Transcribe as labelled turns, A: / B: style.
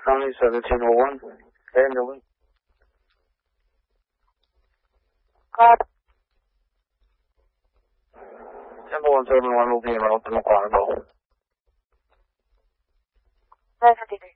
A: County 1701. Ambulance. Temple 171 will be in route to McLaren.
B: 953.